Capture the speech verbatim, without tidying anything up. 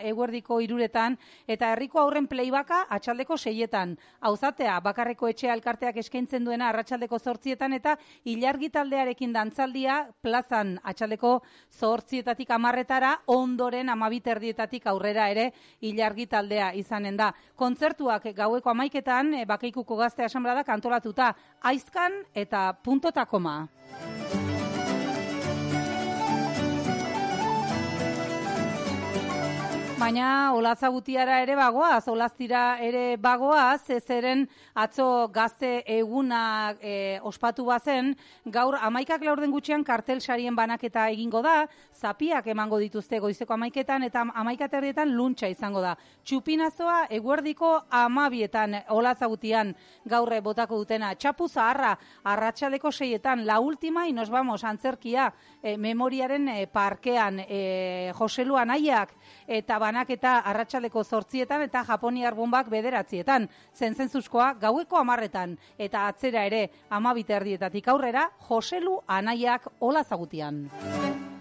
eguerdiko iruretan, eta herriko aurren playbacka atxaldeko seietan. Auzatea, bakarreko etxea elkarteak eskaintzen duena arratsaldeko zortzietan, eta ilargi taldearekin dantzaldia plazan atxaldeko zortzietatik amarretara, ondoren amabit erdietatik aurrera ere ilargi taldea izanen da. Kontzertuak gaueko amaiketan, Bakeikuko Gazte Asanbladak antolatuta, Aizkan eta Punto eta Koma. Baina Olazabutiara ere bagoaz, Olaztira ere bagoaz, zeren atzo gazte eguna e, ospatu bazen, gaur amaikak laurden gutxian kartel sarien banaketa egingo da, zapiak emango dituzte goizeko amaiketan, eta amaikaterrietan luntxa izango da. Txupinazoa eguerdiko amabietan Olazabutian gaurre botako dutena. Txapu zaharra arratsaleko seietan, la última y nos vamos antzerkia e, memoriaren e, parkean, e, Joselu Anaiak eta banaketa arratsaldeko zortzietan eta japoniar bombak bederatzietan. Zentzenzuzkoa gaueko amarretan eta atzera ere amabit erdietatik aurrera Joselu Anaiak Olazabutian.